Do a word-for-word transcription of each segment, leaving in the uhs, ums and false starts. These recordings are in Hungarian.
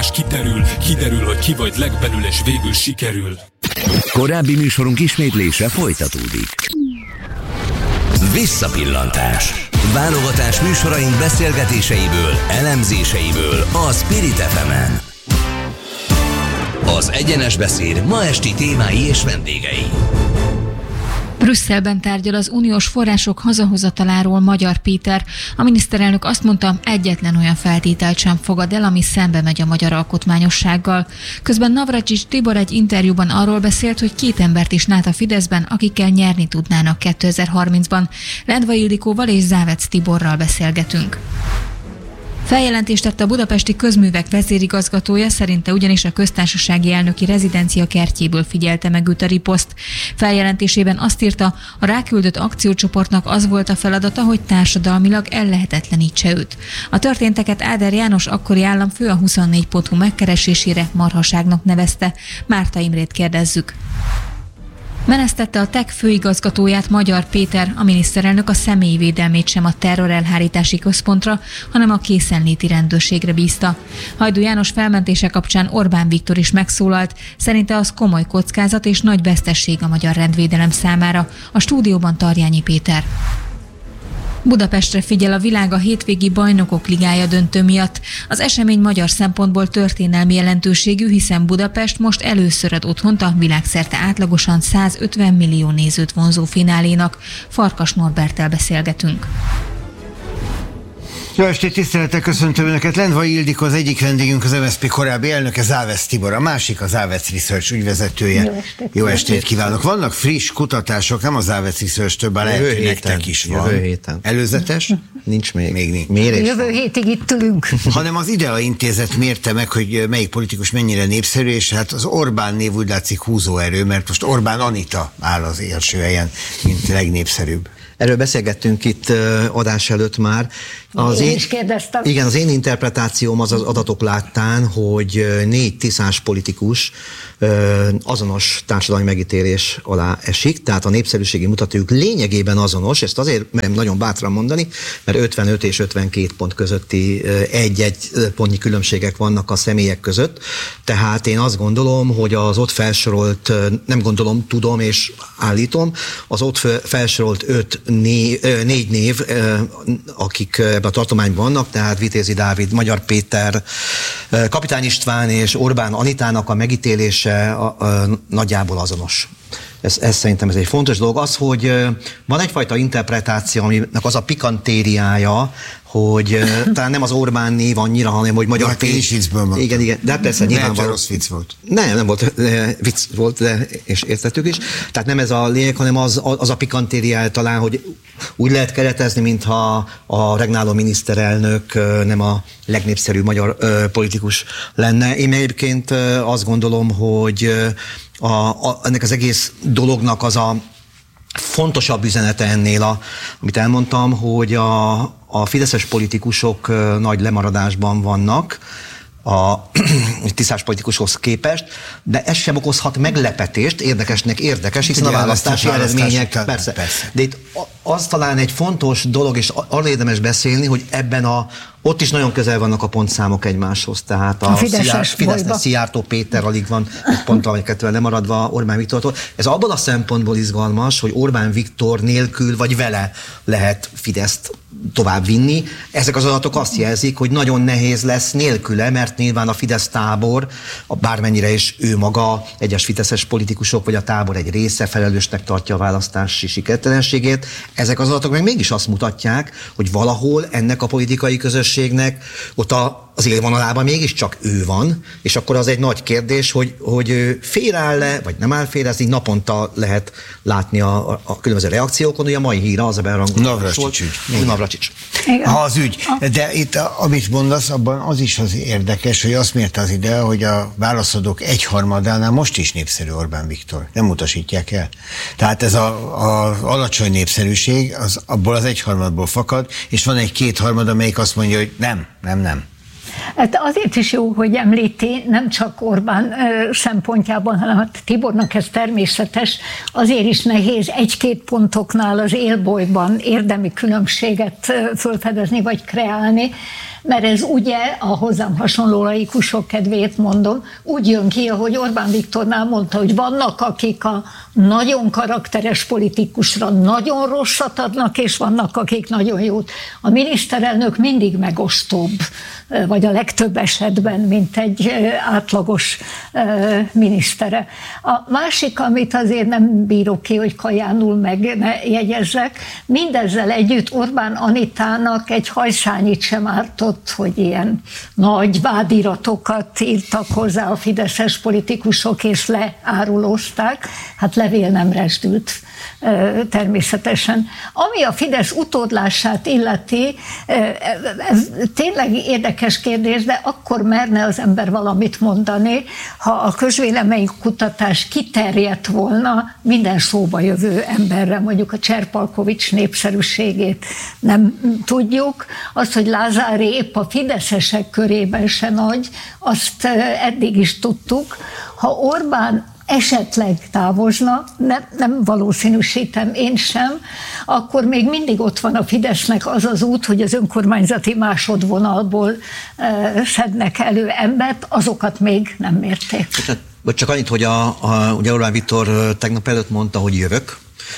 más kiderül. Kiderül, hogy ki vagy legbelül, és végül sikerül. Korábbi műsorunk ismétlése folytatódik. Visszapillantás. Válogatás műsoraink beszélgetéseiből, elemzéseiből a Spirit ef emen. Az egyenes beszéd ma esti témái és vendégei. Brüsszelben tárgyal az uniós források hazahozataláról Magyar Péter. A miniszterelnök azt mondta, egyetlen olyan feltételt sem fogad el, ami szembe megy a magyar alkotmányossággal. Közben Navracsics Tibor egy interjúban arról beszélt, hogy két embert is lát a Fideszben, akikkel nyerni tudnának kétezer-harmincban. Lendvai Ildikóval és Závec Tiborral beszélgetünk. Feljelentést tett a budapesti közművek vezérigazgatója, szerinte ugyanis a köztársasági elnöki rezidencia kertjéből figyelte meg őt a riposzt. Feljelentésében azt írta, a ráküldött akciócsoportnak az volt a feladata, hogy társadalmilag ellehetetlenítse őt. A történteket Áder János akkori államfő a huszonnégy pont hu megkeresésére marhaságnak nevezte. Márta Imrét kérdezzük. Menesztette a té e ká főigazgatóját Magyar Péter, a miniszterelnök a személyi védelmét sem a terrorelhárítási központra, hanem a készenléti rendőrségre bízta. Hajdú János felmentése kapcsán Orbán Viktor is megszólalt, szerinte az komoly kockázat és nagy vesztesség a magyar rendvédelem számára. A stúdióban Tarjányi Péter. Budapestre figyel a világ a hétvégi Bajnokok Ligája döntő miatt. Az esemény magyar szempontból történelmi jelentőségű, hiszen Budapest most először ad otthont a világszerte átlagosan százötven millió nézőt vonzó finálénak. Farkas Norberttel beszélgetünk. Jó estét, tisztelettel köszöntöm Önöket. Lendvai Ildikó az egyik vendégünk, az em es zé pé korábbi elnöke, Závec Tibor, a másik a Závec Research ügyvezetője. Jó estét, Jó estét kívánok. Vannak friss kutatások, nem a Závec Research-től, bár lehet, hogy nektek is van. Jövő héten. Előzetes? Nincs még. Még nincs. Mérés Jövő van. hétig itt ülünk. Hanem az IDEA intézet mérte meg, hogy melyik politikus mennyire népszerű, és hát az Orbán név úgy látszik húzóerő, mert most Orbán Anita áll az első helyen, mint legnépszerűbb. Erről beszélgettünk itt uh, adás előtt már. Az én én, is kérdeztem. Igen, az én interpretációm az az adatok láttán, hogy négy tiszás politikus uh, azonos társadalmi megítélés alá esik, tehát a népszerűségi mutatójuk lényegében azonos, ezt azért merem nagyon bátran mondani, mert ötvenöt és ötvenkét pont közötti uh, egy-egy pontnyi különbségek vannak a személyek között, tehát én azt gondolom, hogy az ott felsorolt, uh, nem gondolom, tudom és állítom, az ott felsorolt öt Név, négy név, akik ebben a tartományban vannak, tehát Vitézi Dávid, Magyar Péter, Kapitány István és Orbán Anitának a megítélése a, a, nagyjából azonos. Ez, ez szerintem ez egy fontos dolog. Az, hogy van egyfajta interpretáció, aminek az a pikantériája, hogy talán nem az Orbán név annyira, hanem hogy Magyar Péter. Igen, igen, de persze nyilvánvaló. rossz vicc volt. Nem, nem volt vicc volt, de, és értettük is. Tehát nem ez a lényeg, hanem az, az a pikantériája talán, hogy úgy lehet keretezni, mintha a regnáló miniszterelnök nem a legnépszerűbb magyar politikus lenne. Én egyébként azt gondolom, hogy a, a, ennek az egész dolognak az a fontosabb üzenete ennél, a, amit elmondtam, hogy a, a fideszes politikusok nagy lemaradásban vannak a tisztás politikushoz képest, de ez sem okozhat meglepetést, érdekesnek érdekes, hiszen a választási eredmények, persze. persze. De itt az talán egy fontos dolog, és arra érdemes beszélni, hogy ebben a ott is nagyon közel vannak a pontszámok egymáshoz, tehát a, a Fideszes Szijjártó Péter alig van egy ponttal vagy kettővel lemaradva Orbán Viktortól. Ez abban a szempontból izgalmas, hogy Orbán Viktor nélkül vagy vele lehet Fideszt tovább vinni. Ezek az adatok azt jelzik, hogy nagyon nehéz lesz nélküle, mert nyilván a Fidesz tábor, bármennyire is ő maga, egyes fideszes politikusok vagy a tábor egy része felelősnek tartja a választási sikertelenségét. Ezek az adatok meg mégis azt mutatják, hogy valahol ennek a politikai közösségnek ott a az élvonalában mégiscsak ő van, és akkor az egy nagy kérdés, hogy, hogy félreáll-e, vagy nem áll félre, ez így naponta lehet látni a, a, a különböző reakciókon, ugye a mai híra az a berangolt. Navracsics ügy. Navracsics. Ha az ügy. De itt, amit mondasz, abban az is az érdekes, hogy azt mérte az IDEA, hogy a válaszadók egyharmadánál most is népszerű Orbán Viktor. Nem utasítják el. Tehát ez a, a alacsony népszerűség, az abból az egyharmadból fakad, és van egy kétharmad, amelyik azt mondja, hogy nem, nem, nem. Hát azért is jó, hogy említi, nem csak Orbán ö, szempontjában, hanem a Tibornak ez természetes, azért is nehéz egy-két pontoknál az élbolyban érdemi különbséget ö, fölfedezni vagy kreálni, Mert ez ugye, a hozzám hasonló laikusok kedvéért mondom, úgy jön ki, ahogy Orbán Viktornál mondta, hogy vannak, akik a nagyon karakteres politikusra nagyon rosszat adnak, és vannak, akik nagyon jót. A miniszterelnök mindig megostóbb, vagy a legtöbb esetben, mint egy átlagos minisztere. A másik, amit azért nem bírok ki, hogy kajánul megjegyezzek, mindezzel együtt Orbán Anitának egy hajszányit sem ártott, hogy ilyen nagy vádiratokat írtak hozzá a fideszes politikusok, és leárulózták. Hát levél nem resdült természetesen. Ami a Fidesz utódlását illeti, ez tényleg érdekes kérdés, de akkor merne az ember valamit mondani, ha a közvéleménykutatás kiterjedt volna minden szóba jövő emberre, mondjuk a Cserpalkovics népszerűségét nem tudjuk, azt, hogy Lázári épp a fideszesek körében se nagy, azt eddig is tudtuk. Ha Orbán esetleg távozna, nem, nem valószínűsítem én sem, akkor még mindig ott van a Fidesznek az az út, hogy az önkormányzati másodvonalból uh, szednek elő embert, azokat még nem mérték. Vagy csak annyit, hogy a, a, ugye Orbán Viktor tegnap előtt mondta, hogy jövök,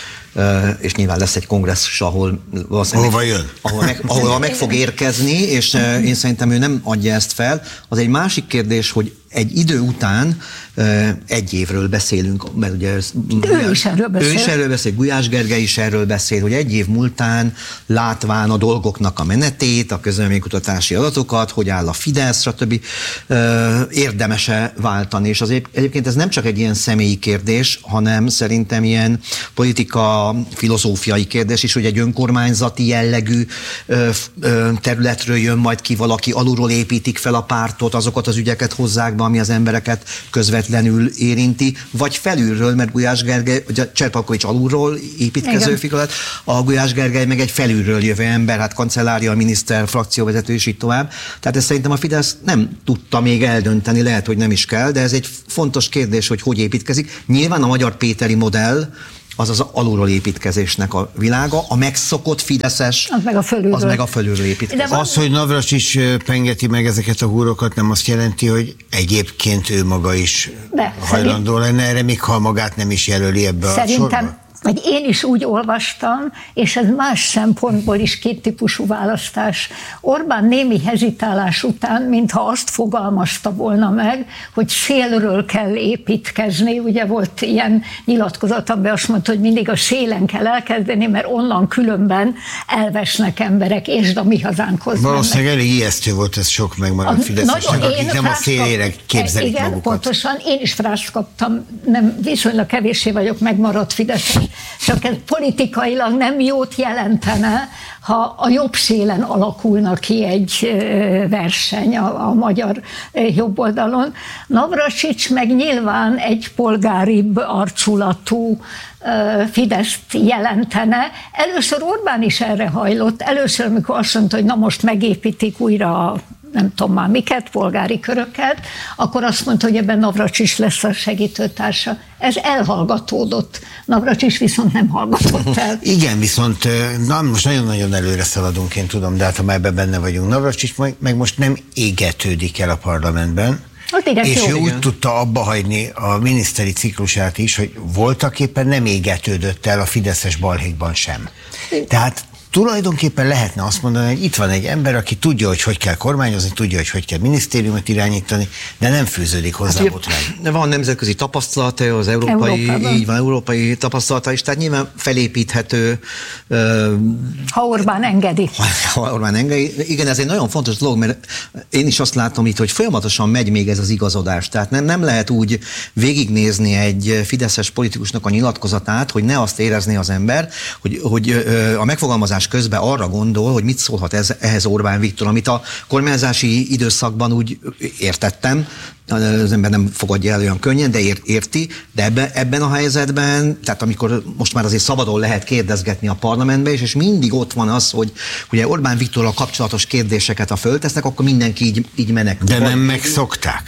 és nyilván lesz egy kongresszus, ahol Hova jön? Ahol meg, ahol meg fog érkezni, és én szerintem ő nem adja ezt fel. Az egy másik kérdés, hogy egy idő után egy évről beszélünk, mert ugye ő is erről beszél. Ő is erről beszél, Gulyás Gergely is erről beszél, hogy egy év múltán látván a dolgoknak a menetét, a közvéleménykutatási adatokat, hogy áll a Fidesz, stb. Érdemes-e váltani. És azért egyébként ez nem csak egy ilyen személyi kérdés, hanem szerintem ilyen politika, filozófiai kérdés is, hogy egy önkormányzati jellegű területről jön majd ki valaki, alulról építik fel a pártot, azokat az ügyeket hozzák be, ami az embereket közvetlenül érinti, vagy felülről, mert Gulyás Gergely, vagy a Cserpalkovics alulról építkező figurát, a Gulyás Gergely meg egy felülről jövő ember, hát kancellária, miniszter, frakcióvezető és így tovább. Tehát ezt szerintem a Fidesz nem tudta még eldönteni, lehet, hogy nem is kell, de ez egy fontos kérdés, hogy hogy építkezik. Nyilván a Magyar Péteri modell az az alulról építkezésnek a világa, a megszokott fideszes, az meg a fölülről, az meg a fölülről építkezés. Van... Az, hogy Navracsics pengeti meg ezeket a húrokat, nem azt jelenti, hogy egyébként ő maga is de, hajlandó szerint... lenne erre, még ha magát nem is jelöli ebbe Szerintem... a sorba? Vagy én is úgy olvastam, és ez más szempontból is két típusú választás. Orbán némi hezitálás után, mintha azt fogalmazta volna meg, hogy szélről kell építkezni. Ugye volt ilyen nyilatkozat, amiben azt mondta, hogy mindig a szélen kell elkezdeni, mert onnan különben elvesnek emberek, és a mi hazánkhoz Valószínűleg elég ijesztő volt ez sok megmaradt fideszesnek, akik nem a szélére képzelik igen, magukat. Pontosan, én is frászt kaptam, nem, viszonylag kevéssé vagyok megmaradt fideszes, csak ez politikailag nem jót jelentene, ha a jobb szélen alakulna ki egy verseny a, a magyar jobboldalon. Navracsics meg nyilván egy polgáribb arculatú Fideszt jelentene. Először Orbán is erre hajlott, először, amikor azt mondta, hogy na most megépítik újra a nem tudom már miket, polgári köröket, akkor azt mondta, hogy ebben Navracsics lesz a segítőtársa. Ez elhallgatódott. Navracsics viszont nem hallgatott el. Igen, viszont na, most nagyon-nagyon előre szaladunk, én tudom, de hát ha már ebben benne vagyunk. Navracsics meg most nem égetődik el a parlamentben, és ő úgy igen. tudta abba hagyni a miniszteri ciklusát is, hogy voltak éppen nem égetődött el a fideszes balhékban sem. Tehát tulajdonképpen lehetne azt mondani, hogy itt van egy ember, aki tudja, hogy hogy kell kormányozni, tudja, hogy hogy kell minisztériumot irányítani, de nem fűződik hozzá hát, botrány. Van nemzetközi tapasztalata, az európai, így van, európai tapasztalata is, tehát nyilván felépíthető. Uh, ha Orbán engedi. Ha Orbán engedi. Igen, ez egy nagyon fontos dolog, mert én is azt látom itt, hogy folyamatosan megy még ez az igazodás. Tehát nem, nem lehet úgy végignézni egy fideszes politikusnak a nyilatkozatát, hogy ne azt érezné az ember, hogy, hogy a megfogalmazás közben arra gondol, hogy mit szólhat ez, ehhez Orbán Viktor, amit a kormányzási időszakban úgy értettem, az ember nem fogadja el olyan könnyen, de ér, érti, de ebben, ebben a helyzetben, tehát amikor most már azért szabadon lehet kérdezgetni a parlamentbe, és, és mindig ott van az, hogy ugye Orbán Viktorral kapcsolatos kérdéseket, ha föltesznek, akkor mindenki így, így menekül. De nem megszokták?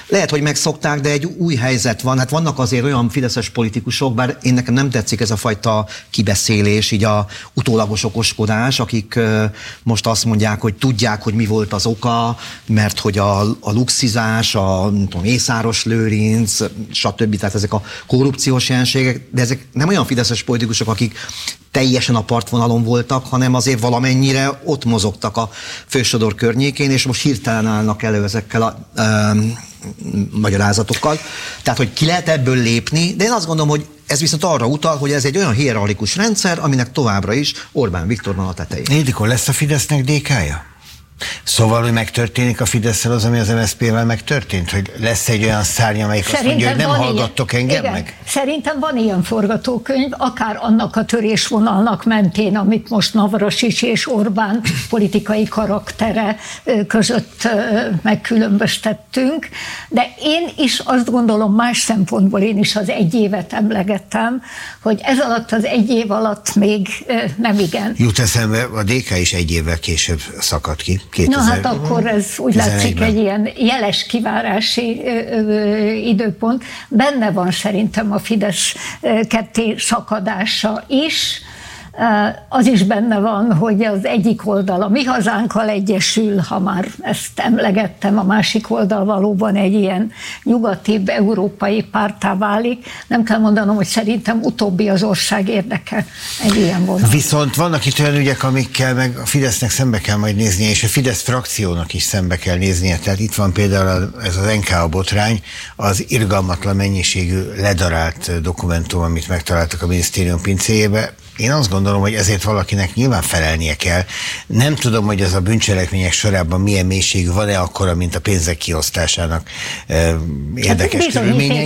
Lehet, hogy megszokták, de egy új helyzet van. Hát vannak azért olyan fideszes politikusok, bár én nekem nem tetszik ez a fajta kibeszélés, így a utólagos okoskodás, akik most azt mondják, hogy tudják, hogy mi volt az oka, mert hogy a, a luxizás, a tudom, Mészáros Lőrinc, stb. Tehát ezek a korrupciós jelenségek, de ezek nem olyan fideszes politikusok, akik teljesen a partvonalon voltak, hanem azért valamennyire ott mozogtak a fősodor környékén, és most hirtelen állnak elő ezekkel a um, magyarázatokkal. Tehát, hogy ki lehet ebből lépni, de én azt gondolom, hogy ez viszont arra utal, hogy ez egy olyan hierarchikus rendszer, aminek továbbra is Orbán Viktor van a tetején. Ildikó, lesz a Fidesznek dé ká-ja? Szóval, hogy megtörténik a Fidesz-szel az, ami az em es zé pé-vel megtörtént? Hogy lesz egy olyan szárny, amelyik Szerintem azt mondja, hogy nem hallgattok ilyen, engem igen, meg? Szerintem van ilyen forgatókönyv, akár annak a törésvonalnak mentén, amit most Navracsics és Orbán politikai karaktere között megkülönböztettünk, de én is azt gondolom, más szempontból én is az egy évet emlegettem, hogy ez alatt az egy év alatt még nem igen. Jut eszembe, a dé ká is egy évvel később szakadt ki. Na hát akkor ez úgy látszik egy ilyen jeles kivárási ö, ö, időpont. Benne van szerintem a Fidesz ketté szakadása is. Az is benne van, hogy az egyik oldal a Mi Hazánkkal egyesül, ha már ezt emlegettem, a másik oldal valóban egy ilyen nyugatibb európai párttá válik. Nem kell mondanom, hogy szerintem utóbbi az ország érdeke egy ilyen vonal. Viszont vannak itt olyan ügyek, amikkel meg a Fidesznek szembe kell majd néznie, és a Fidesz frakciónak is szembe kell néznie. Tehát itt van például ez az en ká á botrány, az irgalmatlan mennyiségű ledarált dokumentum, amit megtaláltak a minisztérium pincéjébe. Én azt gondolom, hogy ezért valakinek nyilván felelnie kell. Nem tudom, hogy ez a bűncselekmények sorában milyen mélységű van-e akkora, mint a pénzek kiosztásának eh, érdekes hát körülményei.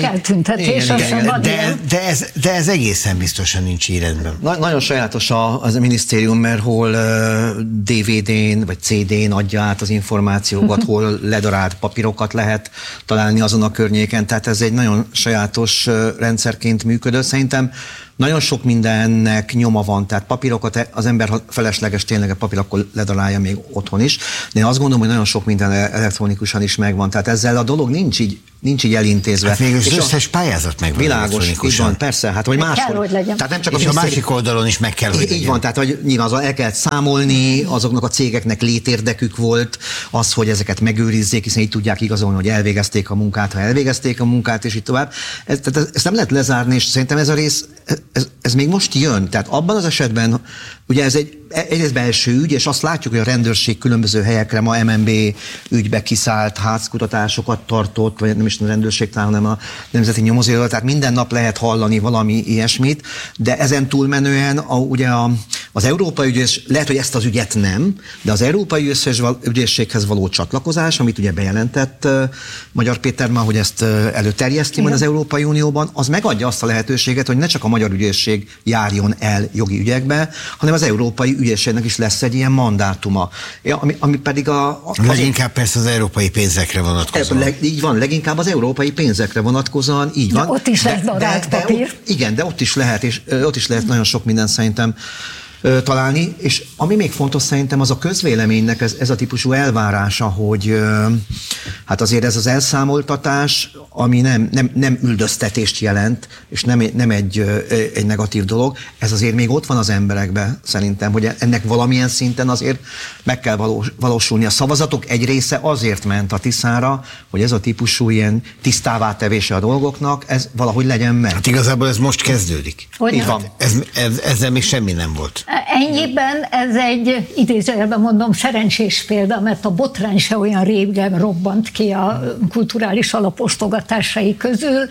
De, de, ez, de ez egészen biztosan nincs így rendben. Na, nagyon sajátos a, az a minisztérium, mert hol uh, dé vé dén vagy cé dén adja át az információkat, hol ledarált papírokat lehet találni azon a környéken. Tehát ez egy nagyon sajátos uh, rendszerként működő. Szerintem nagyon sok mindennek nyoma van, tehát papírokat az ember, ha felesleges tényleg a papír, akkor ledarálja még otthon is, de én azt gondolom, hogy nagyon sok minden elektronikusan is megvan, tehát ezzel a dolog nincs így, nincs így elintézve. Hát végül az összes pályázat megvan világos, így van, persze, hát vagy máshol. Tehát nem csak a, a másik oldalon is meg kell, hogy Így legyen. van, tehát hogy nyilván az el kellett számolni, azoknak a cégeknek létérdekük volt az, hogy ezeket megőrizzék, hiszen így tudják igazolni, hogy elvégezték a munkát, ha elvégezték a munkát, és így tovább. Ez, tehát ezt nem lehet lezárni, és szerintem ez a rész, ez, ez még most jön. Tehát abban az esetben, ugye ez egy egyrészt belső ügy, és azt látjuk, hogy a rendőrség különböző helyekre ma em en bé ügybe kiszállt, házkutatásokat tartott, vagy nem is a rendőrség, hanem a Nemzeti Nyomozóiroda, tehát minden nap lehet hallani valami ilyesmit, de ezen túlmenően a, ugye a, az Európai Ügyészség, lehet, hogy ezt az ügyet nem, de az Európai Ügyészséghez való csatlakozás, amit ugye bejelentett uh, Magyar Péter már, hogy ezt uh, előterjeszti majd az Európai Unióban, az megadja azt a lehetőséget, hogy ne csak a Magyar Ügyészség járjon el jogi ügyekbe, hanem az Európai Ügyészségnek is lesz egy ilyen mandátuma. Ami, ami pedig a... a leginkább persze az európai pénzekre vonatkozóan. Leg, így van, leginkább az európai pénzekre vonatkozóan, így van. De ott is lesz darált papír. Ott, igen, de ott is lehet, és ö, ott is lehet nagyon sok minden szerintem ö, találni, és ami még fontos szerintem, az a közvéleménynek ez, ez a típusú elvárása, hogy ö, hát azért ez az elszámoltatás, ami nem, nem, nem üldöztetést jelent, és nem, nem egy, ö, egy negatív dolog, ez azért még ott van az emberekben szerintem, hogy ennek valamilyen szinten azért meg kell valós, valósulni. A szavazatok egy része azért ment a Tiszára, hogy ez a típusú ilyen tisztává tevése a dolgoknak, ez valahogy legyen meg. Hát igazából ez most kezdődik. Hogy így van. Ez, ez, ezzel még semmi nem volt. Ennyiben ez egy, idézőjelben mondom, szerencsés példa, mert a botrány se olyan régen robbant ki a kulturális alapostogatásai közül.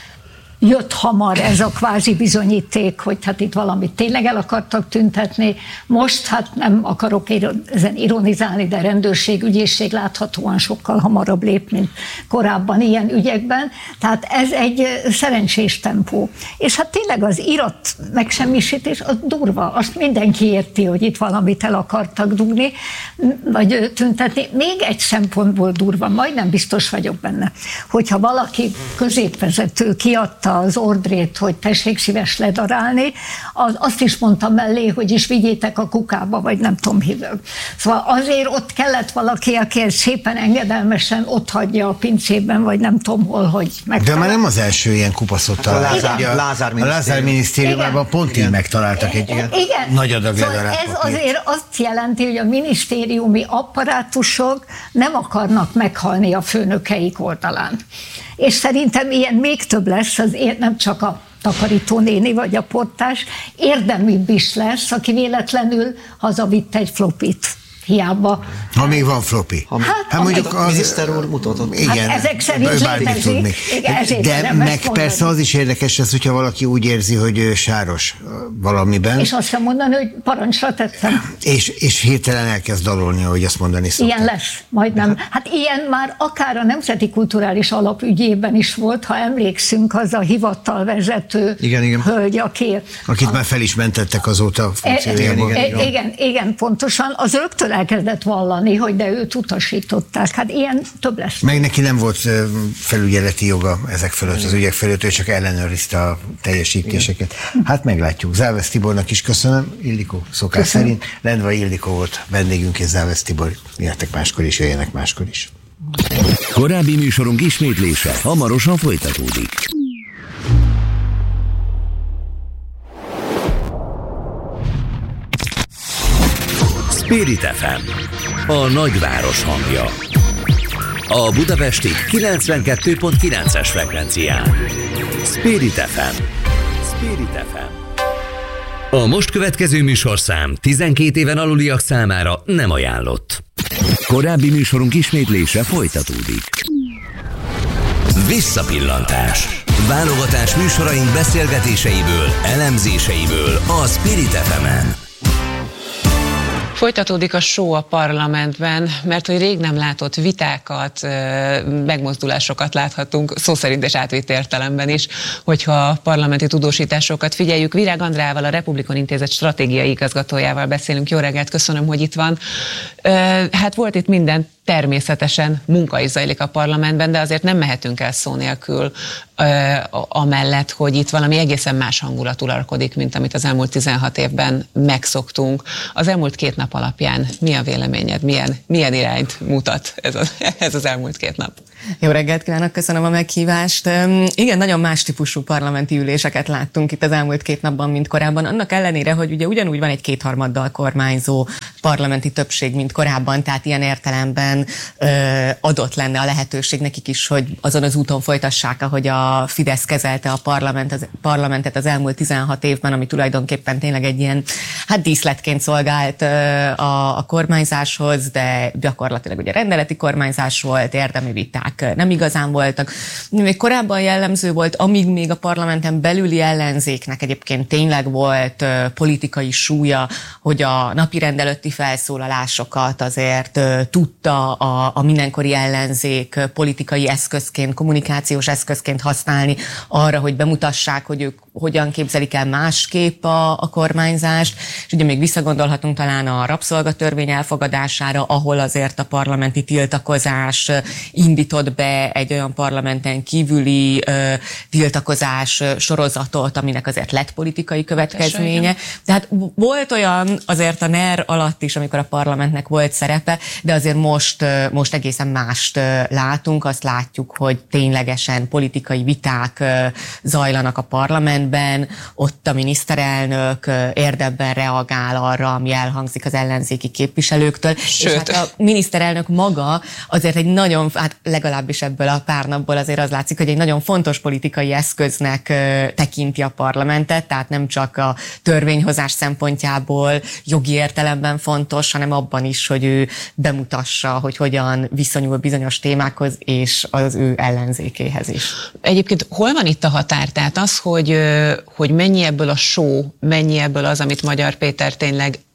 Jött hamar ez a kvázi bizonyíték, hogy hát itt valamit tényleg el akartak tüntetni. Most hát nem akarok ezen ironizálni, de rendőrség, ügyészség láthatóan sokkal hamarabb lép, mint korábban ilyen ügyekben. Tehát ez egy szerencsés tempó. És hát tényleg az irat megsemmisítés az durva. Azt mindenki érti, hogy itt valamit el akartak dugni, vagy tüntetni. Még egy szempontból durva, majdnem biztos vagyok benne, hogyha valaki középvezető kiadta megkapta az ordrét, hogy tessék szíves ledarálni, az, azt is mondta mellé, hogy is vigyétek a kukába, vagy nem tudom hívő. Szóval azért ott kellett valaki, aki szépen engedelmesen ott hagyja a pincében, vagy nem tudom hol, hogy megtalál. De már nem az első ilyen kupaszot Hát a találtak. Lázár, A Lázár a Lázár minisztériumában pont így megtaláltak egy igen. nagy adag Szóval ledarált ez papírt. azért azt jelenti, hogy a minisztériumi apparátusok nem akarnak meghalni a főnökeik oldalán. És szerintem ilyen még több lesz, az nem csak a takarítónéni vagy a portás, érdemibb is lesz, aki véletlenül hazavitt egy flopit. Hiába. Ha még van floppy. Ha, Hát, hát mondjuk a miniszter úr mutatott. Igen, Hát ezek szerint ő bármit létezik. tud még. Igen, ezért De nem meg ezt mondani. persze az is érdekes lesz, hogyha valaki úgy érzi, hogy ő sáros valamiben, És azt kell mondani, hogy parancsra tettem. és, és hirtelen elkezd dalolni, ahogy azt mondani szokták. Ilyen lesz, majdnem. Hát ilyen már akár a Nemzeti Kulturális Alap ügyében is volt, ha emlékszünk, az a hivatalvezető Igen, igen. hölgy, aki... Akit már fel is mentettek azóta a funkciójából. E, e, igen, igen, pontosan. Az rögtön elkezdett vallani, hogy de őt utasították. Hát ilyen több lesz. Meg neki nem volt ö, felügyeleti joga ezek fölött, az ügyek fölött, ő csak ellenőrizte a teljesítéseket. Hát meglátjuk. Závesz Tibornak is köszönöm. Ildikó szokás Köszönöm. szerint. Lendvai Ildikó volt vendégünk, és Závesz Tibor. Jöttek máskor is, jöjjenek máskor is. Korábbi műsorunk ismétlése hamarosan folytatódik. Spirit ef em, a nagyváros hangja. A budapesti kilencvenkettő pont kilences frekvencián. Spirit ef em. Spirit ef em. A most következő műsorszám tizenkét éven aluliak számára nem ajánlott. Korábbi műsorunk ismétlése folytatódik. Visszapillantás. Válogatás műsoraink beszélgetéseiből, elemzéseiből a Spirit ef emen. Folytatódik a show a parlamentben, mert hogy rég nem látott vitákat, megmozdulásokat láthatunk, szó szerint és átvitt értelemben is, hogyha parlamenti tudósításokat figyeljük. Virág Andrával, a Republikon Intézet stratégiai igazgatójával beszélünk. Jó reggelt, köszönöm, hogy itt van. Hát volt itt minden, természetesen munka is zajlik a parlamentben, de azért nem mehetünk el szó nélkül amellett, hogy itt valami egészen más hangulat uralkodik, mint amit az elmúlt tizenhat évben megszoktunk. Az elmúlt két nap alapján mi a véleményed? Milyen, milyen irányt mutat ez az, ez az elmúlt két nap? Jó reggelt kívánok, köszönöm a meghívást. Igen, nagyon más típusú parlamenti üléseket láttunk itt az elmúlt két napban, mint korábban. Annak ellenére, hogy ugye ugyanúgy van egy kétharmaddal kormányzó parlamenti többség, mint korábban, tehát ilyen értelemben ö, adott lenne a lehetőség nekik is, hogy azon az úton folytassák, ahogy a Fidesz kezelte a parlament, az, parlamentet az elmúlt tizenhat évben, ami tulajdonképpen tényleg egy ilyen, hát díszletként szolgált ö, a, a kormányzáshoz, de gyakorlatilag ugye rendeleti kormányzás volt, érdemi viták nem igazán voltak. Még korábban jellemző volt, amíg még a parlamenten belüli ellenzéknek egyébként tényleg volt uh, politikai súlya, hogy a napirend előtti felszólalásokat azért uh, tudta a, a mindenkori ellenzék uh, politikai eszközként, kommunikációs eszközként használni arra, hogy bemutassák, hogy ők hogyan képzelik el másképp a, a kormányzást. És ugye még visszagondolhatunk talán a rabszolgatörvény elfogadására, ahol azért a parlamenti tiltakozás uh, indított be egy olyan parlamenten kívüli ö, tiltakozás ö, sorozatot, aminek azért lett politikai következménye. Tehát volt olyan azért a NER alatt is, amikor a parlamentnek volt szerepe, de azért most, ö, most egészen mást ö, látunk. Azt látjuk, hogy ténylegesen politikai viták ö, zajlanak a parlamentben, ott a miniszterelnök ö, érdemben reagál arra, ami elhangzik az ellenzéki képviselőktől. Sőt. És hát a miniszterelnök maga azért egy nagyon, hát legalábbis ebből a pár napból azért az látszik, hogy egy nagyon fontos politikai eszköznek ö, tekinti a parlamentet, tehát nem csak a törvényhozás szempontjából jogi értelemben fontos, hanem abban is, hogy ő bemutassa, hogy hogyan viszonyul bizonyos témákhoz és az ő ellenzékéhez is. Egyébként hol van itt a határ? Tehát az, hogy, hogy mennyi ebből a show, mennyi ebből az, amit Magyar Péter tényleg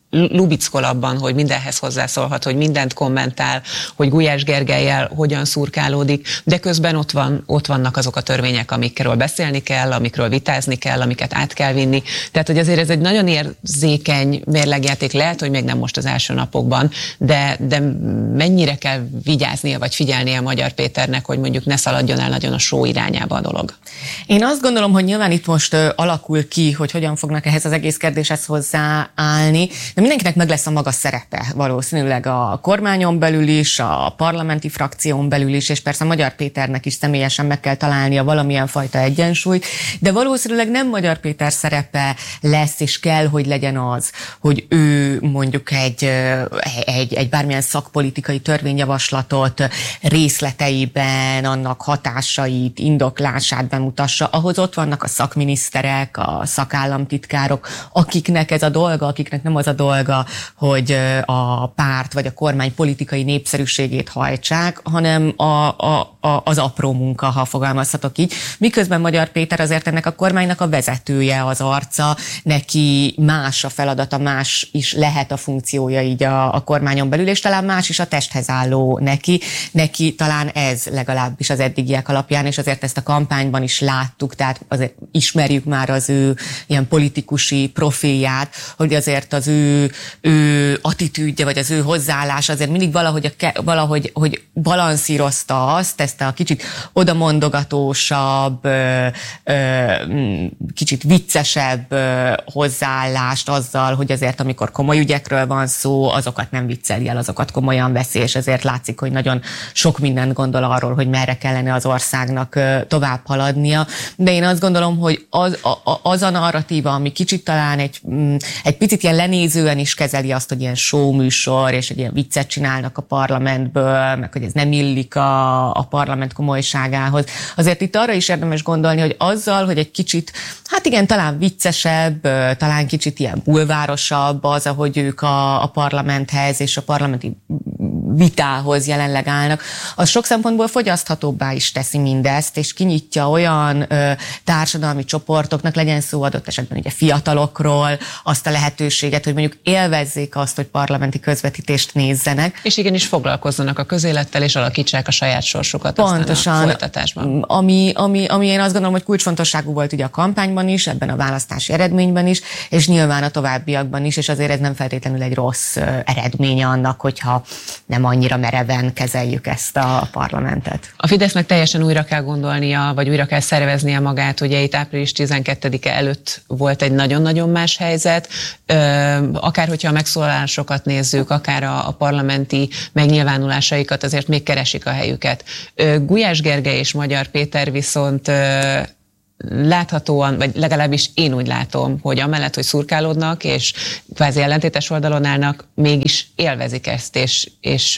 lubickol abban, hogy mindenhez hozzászólhat, hogy mindent kommentál, hogy Gulyás Gergellyel hogyan szurkálódik, de közben ott, van, ott vannak azok a törvények, amikről beszélni kell, amikről vitázni kell, amiket át kell vinni. Tehát, hogy azért ez egy nagyon érzékeny mérlegjáték, lehet, hogy még nem most az első napokban, de, de mennyire kell vigyáznia, vagy figyelnie Magyar Péternek, hogy mondjuk ne szaladjon el nagyon a só irányába a dolog? Én azt gondolom, hogy nyilván itt most uh, alakul ki, hogy hogyan fognak ehhez az egész kérdéshez hozzáállni, de mindenkinek meg lesz a maga szerepe valószínűleg a kormányon belül is, a parlamenti frakción belül is, és persze Magyar Péternek is személyesen meg kell találnia valamilyen fajta egyensúlyt, de valószínűleg nem Magyar Péter szerepe lesz, és kell, hogy legyen az, hogy ő mondjuk egy, egy, egy bármilyen szakpolitikai törvényjavaslatot részleteiben, annak hatásait, indoklását bemutassa. Ahhoz ott vannak a szakminiszterek, a szakállamtitkárok, akiknek ez a dolga, akiknek nem az a dolga, hogy a párt vagy a kormány politikai népszerűségét hajtsák, hanem a, a, a, az apró munka, ha fogalmazhatok így. Miközben Magyar Péter azért ennek a kormánynak a vezetője, az arca, neki más a feladata, más is lehet a funkciója így a, a kormányon belül, és talán más is a testhez álló neki. Neki talán ez legalábbis az eddigiek alapján, és azért ezt a kampányban is láttuk, tehát azért ismerjük már az ő ilyen politikusi profilját, hogy azért az ő, ő attitűdje, vagy az ő hozzáállása azért mindig valahogy, a, valahogy hogy balanszírozta azt, ezt a kicsit odamondogatósabb, ö, ö, kicsit viccesebb ö, hozzáállást azzal, hogy azért amikor komoly ügyekről van szó, azokat nem vicceli el, azokat komolyan veszi, és ezért látszik, hogy nagyon sok mindent gondol arról, hogy merre kellene az országnak ö, tovább haladnia. De én azt gondolom, hogy az a, az a narratíva, ami kicsit talán egy, egy picit ilyen lenézően is kezeli azt, hogy ilyen show műsor, és egy ilyen viccet csinálnak a parlamentből, meg hogy ez nem illik a, a parlament komolyságához. Azért itt arra is érdemes gondolni, hogy azzal, hogy egy kicsit, hát igen, talán viccesebb, talán kicsit ilyen bulvárosabb az, ahogy ők a, a parlamenthez és a parlamenti vitához jelenleg állnak, az sok szempontból fogyaszthatóbbá is teszi mindezt, és kinyitja olyan ö, társadalmi csoportoknak, legyen szó adott esetben ugye fiatalokról, azt a lehetőséget, hogy mondjuk élvezzék azt, hogy parlamenti közvetítést nézzenek. És igenis foglalkozzanak a közélettel, és alakítsák a saját sorsukat. Pontosan. A folytatásban. Ami, ami, ami én azt gondolom, hogy kulcsfontosságú volt ugye a kampányban is, ebben a választási eredményben is, és nyilván a továbbiakban is, és azért ez nem feltétlenül egy rossz ö, eredménye annak, hogyha nem annyira mereven kezeljük ezt a parlamentet. A Fidesznek teljesen újra kell gondolnia, vagy újra kell szerveznie magát. Ugye itt április tizenkettedike előtt volt egy nagyon-nagyon más helyzet. Akár hogyha a megszólalásokat nézzük, akár a, a parlamenti megnyilvánulásaikat, azért még keresik a helyüket. Gulyás Gergely és Magyar Péter viszont láthatóan, vagy legalábbis én úgy látom, hogy amellett, hogy szurkálódnak, és kvázi ellentétes oldalon állnak, mégis élvezik ezt, és, és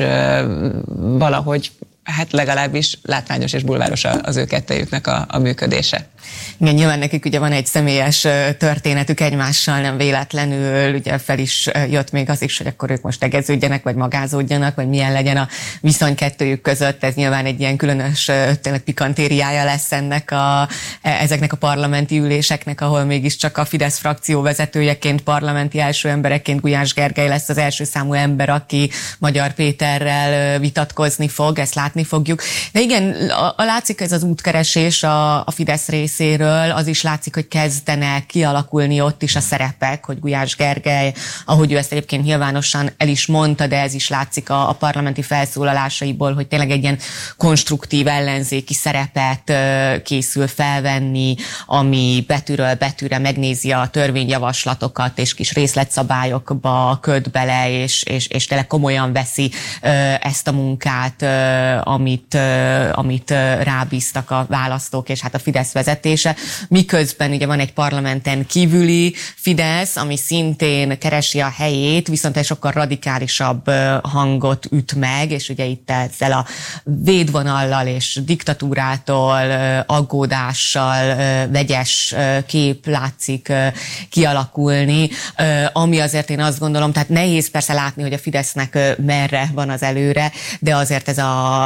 valahogy hát legalábbis látványos és bulváros az ő kettejüknek a, a működése. Igen, nyilván nekik ugye van egy személyes történetük egymással, nem véletlenül, ugye fel is jött még az is, hogy akkor ők most tegeződjenek, vagy magázódjanak, vagy milyen legyen a viszony kettőjük között. Ez nyilván egy ilyen különös tényleg pikantériája lesz ennek a, ezeknek a parlamenti üléseknek, ahol mégiscsak a Fidesz frakció vezetőjeként, parlamenti első embereként Gulyás Gergely lesz az első számú ember, aki Magyar Péterrel vitatkozni fog, ezt látni fogjuk. De igen, a, a látszik ez az útkeresés a, a Fidesz részéről, az is látszik, hogy kezdenek kialakulni ott is a szerepek, hogy Gulyás Gergely, ahogy ő ezt egyébként nyilvánosan el is mondta, de ez is látszik a, a parlamenti felszólalásaiból, hogy tényleg egy ilyen konstruktív ellenzéki szerepet uh, készül felvenni, ami betűről betűre megnézi a törvényjavaslatokat, és kis részletszabályokba köt bele, és, és, és tényleg komolyan veszi uh, ezt a munkát, uh, amit, uh, amit uh, rábíztak a választók, és hát a Fidesz vezetése, miközben ugye van egy parlamenten kívüli Fidesz, ami szintén keresi a helyét, viszont egy sokkal radikálisabb hangot üt meg, és ugye itt ezzel a védvonallal és diktatúrától, aggódással vegyes kép látszik kialakulni, ami azért én azt gondolom, tehát nehéz persze látni, hogy a Fidesznek merre van az előre, de azért ez a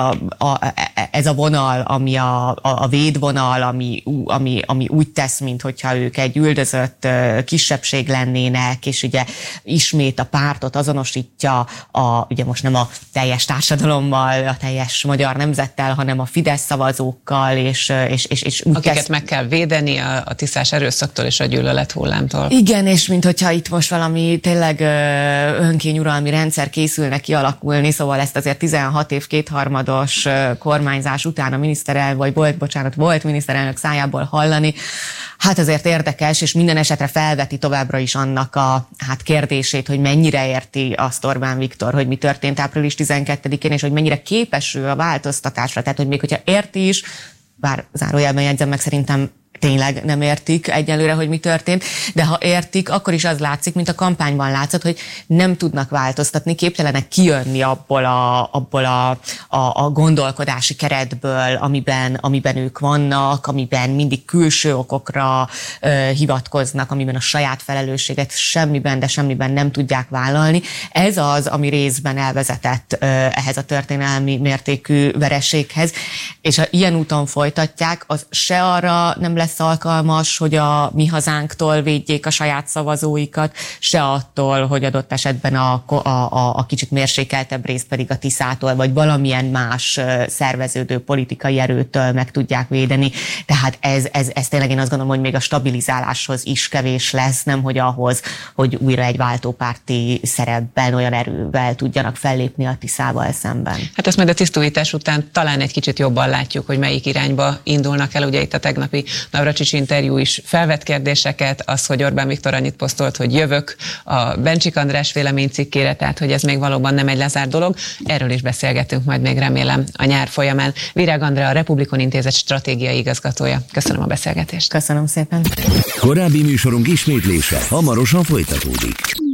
a, a, ez a vonal, ami a, a, a védvonal, ami, ami, ami úgy tesz, minthogyha ők egy üldözött kisebbség lennének, és ugye ismét a pártot azonosítja, a, ugye most nem a teljes társadalommal, a teljes magyar nemzettel, hanem a Fidesz szavazókkal, és, és, és, és úgy akiket tesz... meg kell védeni a, a tisztás erőszaktól és a gyűlölet hullámtól. Igen, és minthogyha itt most valami tényleg önkényuralmi rendszer készülne kialakulni, szóval ezt azért tizenhat év kétharmados kormányzás után a miniszterelnök, vagy volt, bocsánat, volt miniszterelnök szájából hallani, hát azért érdekes, és minden esetre felveti továbbra is annak a hát kérdését, hogy mennyire érti azt Orbán Viktor, hogy mi történt április tizenkettedikén, és hogy mennyire képes ő a változtatásra. Tehát, hogy még hogyha érti is, bár zárójelben jegyzem meg, szerintem tényleg nem értik egyelőre, hogy mi történt, de ha értik, akkor is az látszik, mint a kampányban látszott, hogy nem tudnak változtatni, képtelenek kijönni abból a, abból a, a, a gondolkodási keretből, amiben, amiben ők vannak, amiben mindig külső okokra ö, hivatkoznak, amiben a saját felelősséget semmiben, de semmiben nem tudják vállalni. Ez az, ami részben elvezetett ö, ehhez a történelmi mértékű vereséghez, és ha ilyen úton folytatják, az se arra nem lesz alkalmas, hogy a mi hazánktól védjék a saját szavazóikat, se attól, hogy adott esetben a, a, a, a kicsit mérsékeltebb részt pedig a Tiszától, vagy valamilyen más szerveződő politikai erőtől meg tudják védeni. Tehát ez, ez, ez tényleg én azt gondolom, hogy még a stabilizáláshoz is kevés lesz, nem hogy ahhoz, hogy újra egy váltópárti szerepben, olyan erővel tudjanak fellépni a Tiszával szemben. Hát ezt majd a tisztújítás után talán egy kicsit jobban látjuk, hogy melyik irányba indulnak el. Ugye itt a tegnapi Navracsics interjú is felvett kérdéseket, az, hogy Orbán Viktor annyit posztolt, hogy jövök a Bencsik András véleménycikkére, tehát hogy ez még valóban nem egy lezárt dolog. Erről is beszélgetünk majd még remélem a nyár folyamán. Virág Andrea, a Republikon Intézet stratégiai igazgatója. Köszönöm a beszélgetést. Köszönöm szépen. Korábbi műsorunk ismétlése hamarosan folytatódik.